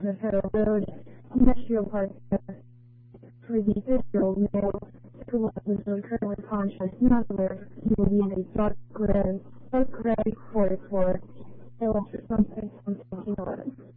Federal Road, Industrial Park. For the 50-year-old male who was currently conscious, not aware he will be in a dark gray 44 electric something 11.